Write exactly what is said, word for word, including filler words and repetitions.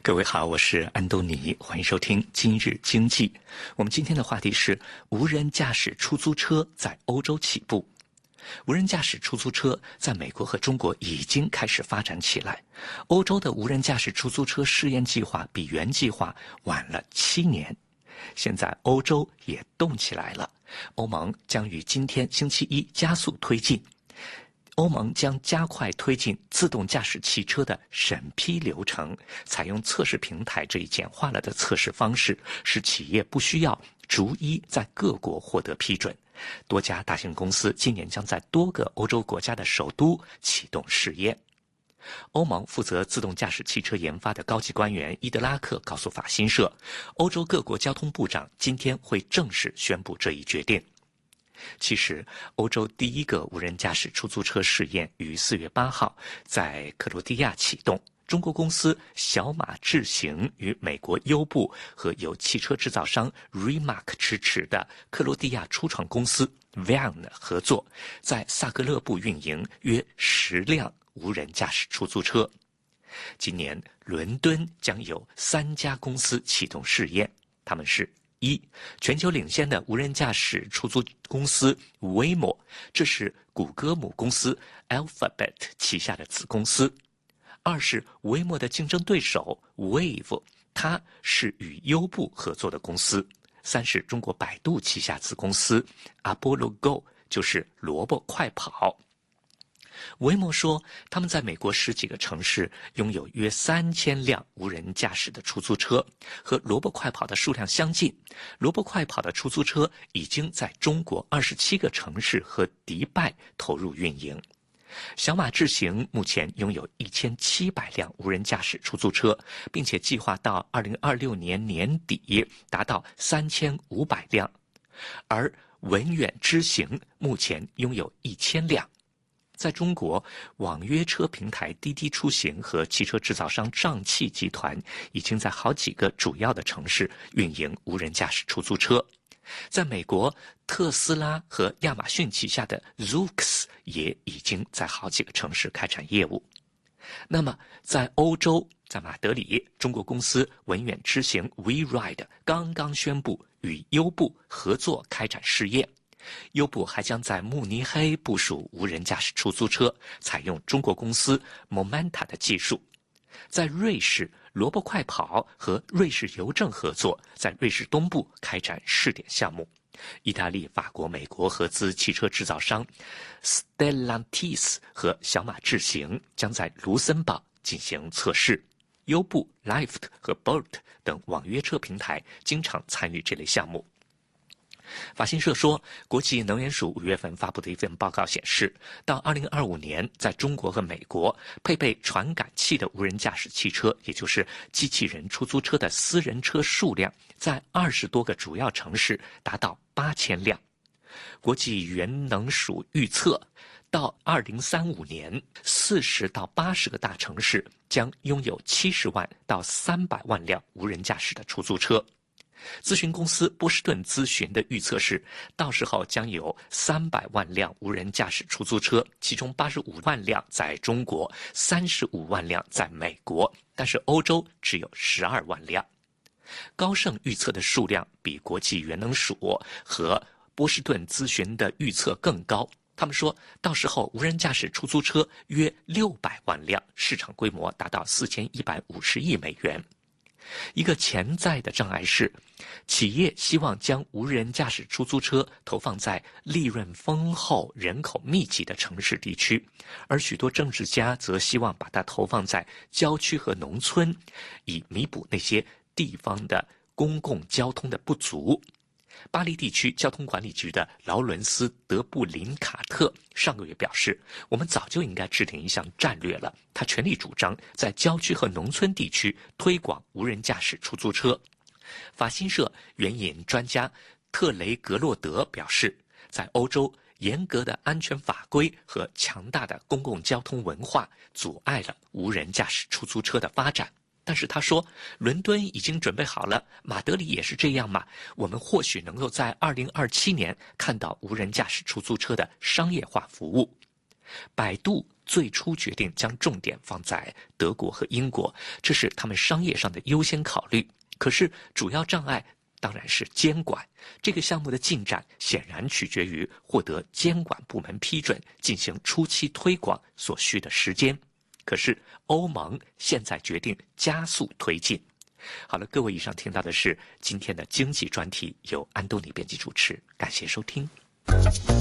各位好，我是安东尼，欢迎收听今日经济。我们今天的话题是无人驾驶出租车在欧洲起步。无人驾驶出租车在美国和中国已经开始发展起来，欧洲的无人驾驶出租车试验计划比原计划晚了七年。现在欧洲也动起来了，欧盟将于今天星期一加速推进。欧盟将加快推进自动驾驶汽车的审批流程，采用测试平台这一简化了的测试方式，使企业不需要逐一在各国获得批准。多家大型公司今年将在多个欧洲国家的首都启动试验。欧盟负责自动驾驶汽车研发的高级官员伊德拉克告诉法新社，欧洲各国交通部长今天会正式宣布这一决定。其实，欧洲第一个无人驾驶出租车试验于四月八号在克罗地亚启动。中国公司小马智行与美国优步和由汽车制造商 Rimac 支持的克罗地亚初创公司 Van 合作，在萨格勒布运营约十辆无人驾驶出租车。今年，伦敦将有三家公司启动试验，他们是一、全球领先的无人驾驶出租公司 Waymo， 这是谷歌母公司 Alphabet 旗下的子公司。二是 Waymo 的竞争对手 Wave， 它是与优步合作的公司。三是中国百度旗下子公司 Apollo Go， 就是萝卜快跑。维莫说，他们在美国十几个城市拥有约三千辆无人驾驶的出租车，和萝卜快跑的数量相近。萝卜快跑的出租车已经在中国二十七个城市和迪拜投入运营。小马智行目前拥有一千七百辆无人驾驶出租车，并且计划到二零二六年年底达到三千五百辆，而文远之行目前拥有一千辆。在中国，网约车平台滴滴出行和汽车制造商上汽集团已经在好几个主要的城市运营无人驾驶出租车。在美国，特斯拉和亚马逊旗下的 Zoox 也已经在好几个城市开展业务。那么，在欧洲，在马德里，中国公司文远之行 WeRide 刚刚宣布与优步合作开展试验。优步还将在慕尼黑部署无人驾驶出租车，采用中国公司 Momenta 的技术。在瑞士，萝卜快跑和瑞士邮政合作，在瑞士东部开展试点项目。意大利、法国、美国合资汽车制造商 Stellantis 和小马智行将在卢森堡进行测试。优步、Lyft 和 Bolt 等网约车平台经常参与这类项目。法新社说，国际能源署五月份发布的一份报告显示，到二零二五年，在中国和美国，配备传感器的无人驾驶汽车，也就是机器人出租车的私人车数量，在二十多个主要城市达到八千辆。国际原能署预测，到二零三五年，四十到八十个大城市将拥有七十万到三百万辆无人驾驶的出租车。咨询公司波士顿咨询的预测是，到时候将有三百万辆无人驾驶出租车，其中八十五万辆在中国，三十五万辆在美国，但是欧洲只有十二万辆。高盛预测的数量比国际原能署和波士顿咨询的预测更高。他们说，到时候无人驾驶出租车约六百万辆，市场规模达到四千一百五十亿美元。一个潜在的障碍是，企业希望将无人驾驶出租车投放在利润丰厚、人口密集的城市地区，而许多政治家则希望把它投放在郊区和农村，以弥补那些地方的公共交通的不足。巴黎地区交通管理局的劳伦斯·德布林卡特上个月表示，我们早就应该制定一项战略了。他全力主张在郊区和农村地区推广无人驾驶出租车。法新社援引专家特雷格洛德表示，在欧洲，严格的安全法规和强大的公共交通文化阻碍了无人驾驶出租车的发展。但是他说，伦敦已经准备好了，马德里也是这样嘛，我们或许能够在二零二七年看到无人驾驶出租车的商业化服务。百度最初决定将重点放在德国和英国，这是他们商业上的优先考虑。可是主要障碍当然是监管，这个项目的进展显然取决于获得监管部门批准进行初期推广所需的时间。可是欧盟现在决定加速推进。好了，各位，以上听到的是今天的经济专题，由安东尼编辑主持，感谢收听。